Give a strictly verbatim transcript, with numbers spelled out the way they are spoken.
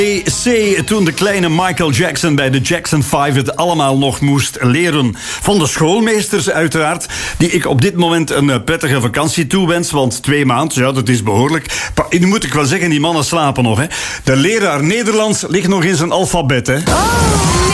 C, toen de kleine Michael Jackson bij de Jackson vijf het allemaal nog moest leren. Van de schoolmeesters uiteraard, die ik op dit moment een prettige vakantie toewens, want twee maanden, ja, dat is behoorlijk. Nu moet ik wel zeggen, die mannen slapen nog, hè. De leraar Nederlands ligt nog in zijn alfabet, hè. Oh.